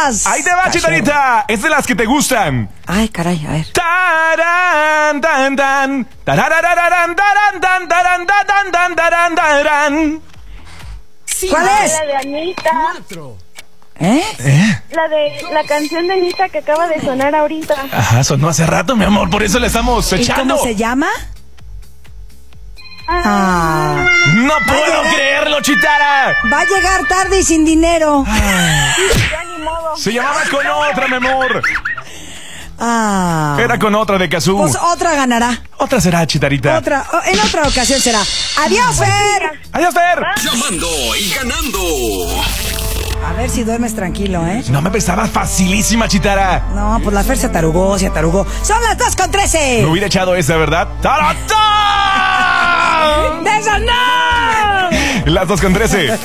más. Ahí te va, Chitarita. Es de las que te gustan. Ay, caray, a ver. Tarán, tan, tan. Tararararán, tarán, tan, tarán, tan, tan, tarán, tarán. ¿Cuál es? La de Anita. La de la canción de Anita que acaba de sonar ahorita. Ajá, sonó hace rato, mi amor. Por eso le estamos ¿Y echando. cómo se llama? No puedo creerlo, Chitara. Va a llegar tarde y sin dinero. Ya ni modo. Se llamaba con otra, mi amor. Ah. Era con otra de Kazoo. Pues otra ganará. Otra será, Chitarita. En otra ocasión será. Adiós, Fer. Adiós, Fer. Llamando y ganando. A ver si duermes tranquilo, ¿eh? No me pensaba facilísima, Chitara. No, pues la Fer se atarugó. Son las 2:13. Me hubiera echado esa, ¿verdad? ¡Taratán! ¡De eso no! Las 2:13.